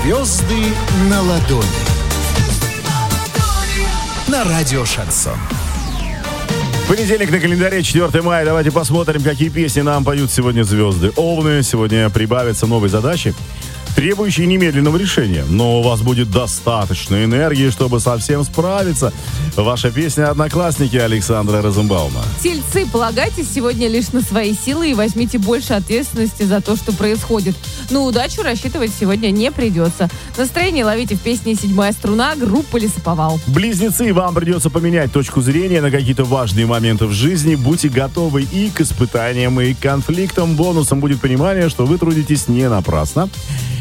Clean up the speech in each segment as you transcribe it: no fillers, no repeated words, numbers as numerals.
Звезды на ладони. На радио «Шансон». Понедельник на календаре, 4 мая. Давайте посмотрим, какие песни нам поют сегодня звезды. Овны, сегодня прибавятся новые задачи, требующие немедленного решения. Но у вас будет достаточно энергии, чтобы совсем справиться. Ваша песня «Одноклассники» Александра Розенбаума. Тельцы, полагайтесь сегодня лишь на свои силы и возьмите больше ответственности за то, что происходит. На удачу рассчитывать сегодня не придется. Настроение ловите в песне «Седьмая струна» группы «Лесоповал». Близнецы, вам придется поменять точку зрения на какие-то важные моменты в жизни. Будьте готовы и к испытаниям, и к конфликтам. Бонусом будет понимание, что вы трудитесь не напрасно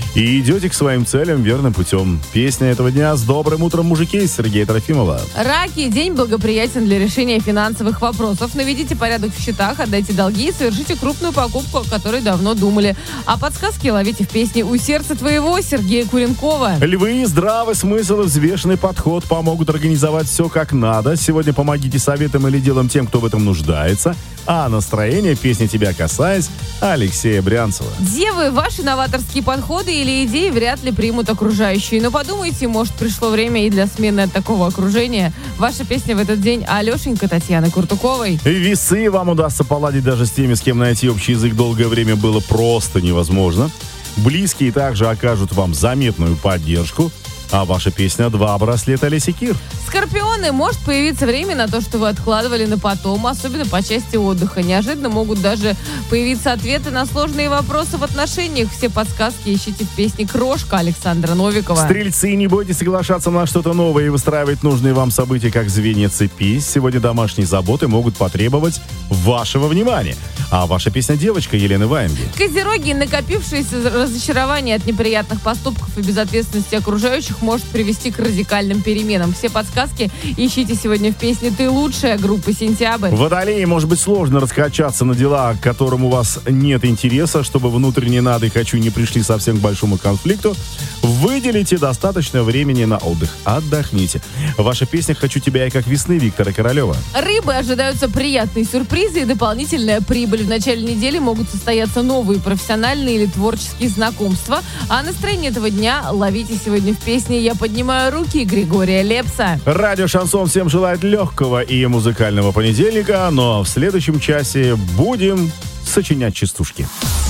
и идете к своим целям верным путем. Песня этого дня «С добрым утром, мужики» Сергея Трофимова. Раки, день благоприятен для решения финансовых вопросов. Наведите порядок в счетах, отдайте долги и совершите крупную покупку, о которой давно думали. А подсказки ловите в песне «У сердца твоего» Сергея Куренкова. Львы, здравый смысл и взвешенный подход помогут организовать все как надо. Сегодня помогите советом или делом тем, кто в этом нуждается. А настроение песни «Тебя касаясь» Алексея Брянцева. Девы, ваши новаторские подходы или идеи вряд ли примут окружающие. Но подумайте, может, пришло время и для смены от такого окружения. Ваша песня в этот день «Алешенька» Татьяны Куртуковой. Весы, вам удастся поладить даже с теми, с кем найти общий язык долгое время было просто невозможно. Близкие также окажут вам заметную поддержку. А ваша песня «Два браслета Леси Кир». Скорпионы, может появиться время на то, что вы откладывали на потом, особенно по части отдыха. Неожиданно могут даже появиться ответы на сложные вопросы в отношениях. Все подсказки ищите в песне «Крошка» Александра Новикова. Стрельцы, не бойтесь соглашаться на что-то новое и выстраивать нужные вам события как звенья цепи. Сегодня домашние заботы могут потребовать вашего внимания. А ваша песня «Девочка» Елены Ваенги. Козероги, накопившееся разочарование от неприятных поступков и безответственности окружающих может привести к радикальным переменам. Все подсказки ищите сегодня в песне «Ты лучшая» группы «Сентябрь». Водолеи, может быть сложно раскачаться на дела, к которым у вас нет интереса, чтобы внутренне надо и хочу не пришли совсем к большому конфликту. Выделите достаточно времени на отдых. Отдохните. Ваша песня «Хочу тебя» и как весны Виктора Королева. Рыбы, ожидаются приятные сюрпризы и дополнительная прибыль. В начале недели могут состояться новые профессиональные или творческие знакомства. А настроение этого дня ловите сегодня в песне «Я поднимаю руки» Григория Лепса. Радио «Шансон» всем желает легкого и музыкального понедельника, но в следующем часе будем сочинять частушки.